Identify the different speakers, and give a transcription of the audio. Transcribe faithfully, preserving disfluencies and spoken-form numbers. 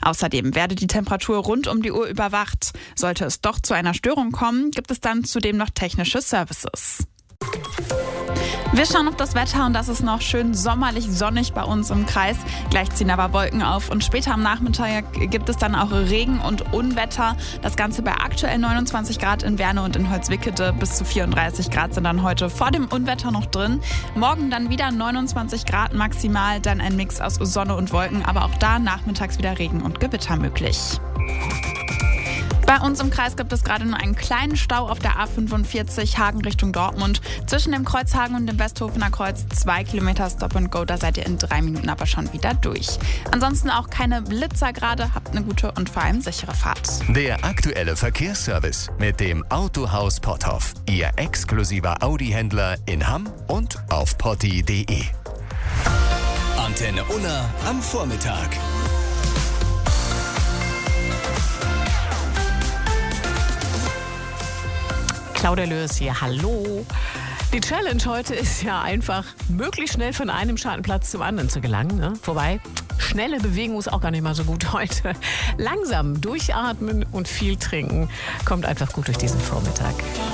Speaker 1: Außerdem werde die Temperatur rund um die Uhr überwacht. Sollte es doch zu einer Störung kommen, gibt es dann zudem noch technische Services. Wir schauen auf das Wetter und das ist noch schön sommerlich sonnig bei uns im Kreis. Gleich ziehen aber Wolken auf und später am Nachmittag gibt es dann auch Regen und Unwetter. Das Ganze bei aktuell neunundzwanzig Grad in Werne und in Holzwickede. Bis zu vierunddreißig Grad sind dann heute vor dem Unwetter noch drin. Morgen dann wieder neunundzwanzig Grad maximal, dann ein Mix aus Sonne und Wolken, aber auch da nachmittags wieder Regen und Gewitter möglich. Bei uns im Kreis gibt es gerade nur einen kleinen Stau auf der A fünfundvierzig Hagen Richtung Dortmund. Zwischen dem Kreuz Hagen und dem Westhofener Kreuz zwei Kilometer Stop and Go. Da seid ihr in drei Minuten aber schon wieder durch. Ansonsten auch keine Blitzer gerade. Habt eine gute und vor allem sichere Fahrt.
Speaker 2: Der aktuelle Verkehrsservice mit dem Autohaus Potthoff. Ihr exklusiver Audi-Händler in Hamm und auf potti punkt de.
Speaker 3: Antenne Unna am Vormittag.
Speaker 4: Claudia Lörs hier, hallo. Die Challenge heute ist ja einfach, möglichst schnell von einem Schattenplatz zum anderen zu gelangen. Ne? Wobei, schnelle Bewegung ist auch gar nicht mal so gut heute. Langsam durchatmen und viel trinken kommt einfach gut durch diesen Vormittag.